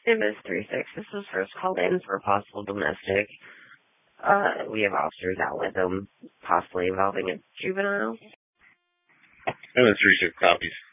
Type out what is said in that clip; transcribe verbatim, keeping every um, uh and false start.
M S three six, this was first called in for possible domestic. Uh, we have officers out with them, possibly involving a juvenile. M S three six copies.